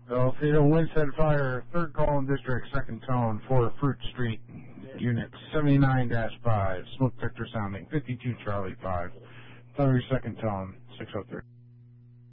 Alfredo Winstead Fire, 3rd Column District, 2nd Tone, 4 Fruit Street, Unit 79-5, smoke detector sounding, 52 Charlie 5, 2nd Tone, 603.